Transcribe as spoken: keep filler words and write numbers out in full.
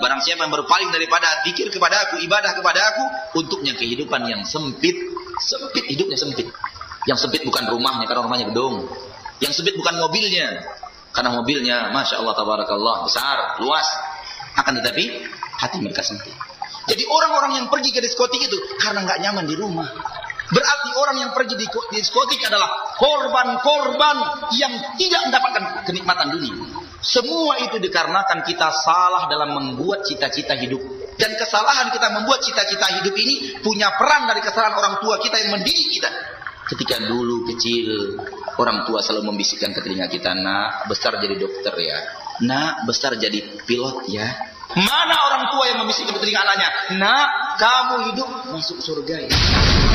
barang siapa yang berpaling daripada zikir kepada aku, ibadah kepada aku, untuknya kehidupan yang sempit. Sempit, hidupnya sempit. Yang sempit bukan rumahnya, karena rumahnya gedung. Yang sempit bukan mobilnya, karena mobilnya Masya Allah tabarakallah besar, luas. Akan tetapi hati mereka sempit. Jadi orang-orang yang pergi ke diskotik itu karena nggak nyaman di rumah. Berarti orang yang pergi di diskotik adalah korban-korban yang tidak mendapatkan kenikmatan dunia. Semua itu dikarenakan kita salah dalam membuat cita-cita hidup. Dan kesalahan kita membuat cita-cita hidup ini punya peran dari kesalahan orang tua kita yang mendidik kita. Ketika dulu kecil, orang tua selalu membisikkan ke telinga kita, nak, besar jadi dokter ya. Nak, besar jadi pilot ya. Mana orang tua yang membisikkan ke telinga anaknya, nak, kamu hidup masuk surga ya.